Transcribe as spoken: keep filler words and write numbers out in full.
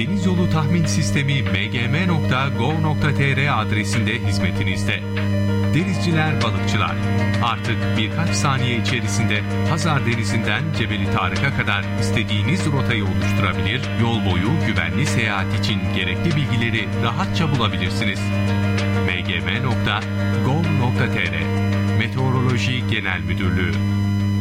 Deniz Yolu Tahmin Sistemi m g m nokta gov nokta t r adresinde hizmetinizde. Denizciler, balıkçılar, artık birkaç saniye içerisinde Hazar Denizi'nden Cebeli Tarık'a kadar istediğiniz rotayı oluşturabilir, yol boyu güvenli seyahat için gerekli bilgileri rahatça bulabilirsiniz. m g m nokta gov nokta t r Meteoroloji Genel Müdürlüğü